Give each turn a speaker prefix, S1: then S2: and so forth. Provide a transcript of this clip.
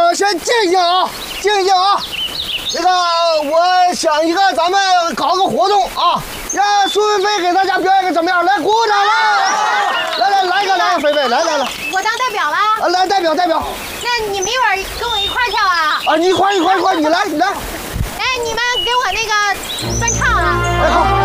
S1: 先静静啊，静静啊。那个，我想一个，咱们搞个活动啊，让苏云飞给大家表演个怎么样？来，鼓掌来！来个，菲菲，来！
S2: 我当代表了。
S1: 来，代表。
S2: 那你们一会儿跟我一块儿跳啊？
S1: 啊，你一块，你来。
S2: 哎，你们给我那个专唱啊。
S1: 哎，好。